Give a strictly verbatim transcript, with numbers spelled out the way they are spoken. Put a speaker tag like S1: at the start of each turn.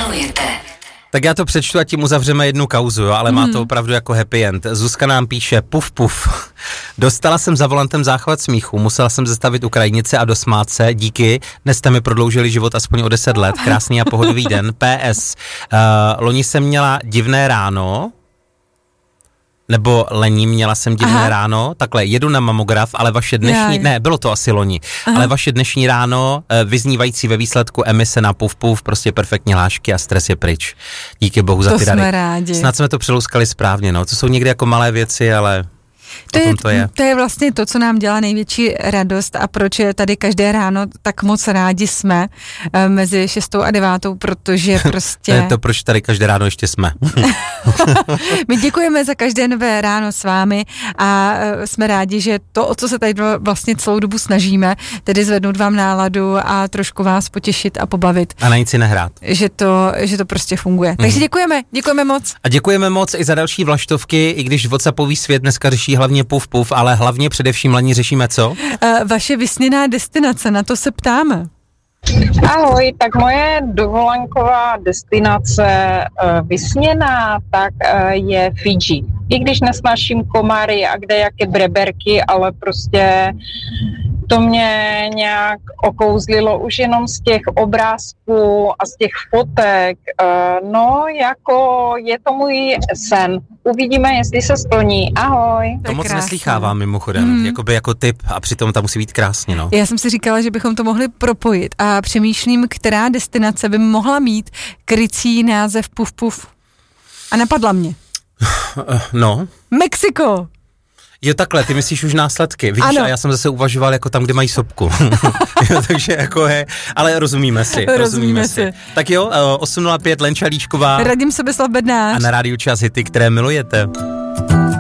S1: milujete.
S2: Tak já to přečtu a tím uzavřeme jednu kauzu, jo, ale mm. má to opravdu jako happy end. Zuzka nám píše, puf, puf. Dostala jsem za volantem záchvat smíchu, musela jsem zastavit u krajnice a dosmát se, díky, dnes jste mi prodloužili život aspoň o deset let, krásný a pohodový den. P S. Uh, loni jsem měla divné ráno, nebo lení, měla jsem divné Aha. ráno, takhle, jedu na mamograf, ale vaše dnešní, Jaj. ne, bylo to asi loni, Aha. ale vaše dnešní ráno, vyznívající ve výsledku emise na puf puf, prostě perfektní hlášky a stres je pryč. Díky bohu za
S3: to
S2: ty rady.
S3: Jsme rádi.
S2: Snad jsme to přelouskali správně, no, to jsou někdy jako malé věci, ale...
S3: To je,
S2: to, je.
S3: to je vlastně to, co nám dělá největší radost a proč je tady každé ráno tak moc rádi jsme e, mezi šestou a devátou, protože prostě...
S2: To je to, proč tady každé ráno ještě jsme.
S3: My děkujeme za každé nové ráno s vámi a e, jsme rádi, že to, o co se tady vlastně celou dobu snažíme, tedy zvednout vám náladu a trošku vás potěšit a pobavit.
S2: A na nic si nehrát.
S3: Že to, že to prostě funguje. Mm. Takže děkujeme, děkujeme moc.
S2: A děkujeme moc i za další vlaštovky, i když WhatsAppový svět dneska řeší hlavně puf puf, ale hlavně především loni řešíme co? Uh,
S3: vaše vysněná destinace, na to se ptáme.
S4: Ahoj, tak moje dovolenková destinace uh, vysněná, tak uh, je Fidži. I když nesnáším komary a kde jaké breberky, ale prostě to mě nějak okouzlilo už jenom z těch obrázků a z těch fotek. Uh, no, jako je to můj sen. Uvidíme, jestli se splní. Ahoj.
S2: To moc neslýchávám mimochodem, hmm. jakoby jako tip a přitom tam musí být krásně, no.
S3: Já jsem si říkala, že bychom to mohli propojit a přemýšlím, která destinace by mohla mít krycí název puf puf. A napadla mě.
S2: No.
S3: Mexiko.
S2: Jo, takhle, ty myslíš už následky. Vidíš, ano. A já jsem zase uvažoval jako tam, kde mají sopku. Jo, takže jako je, ale rozumíme si.
S3: Rozumíme,
S2: rozumíme
S3: si.
S2: si. Tak jo, osm nula pět Lenča Líšková.
S3: Radim Sobeslav Bednář.
S2: A na rádiu Čas hity, které milujete.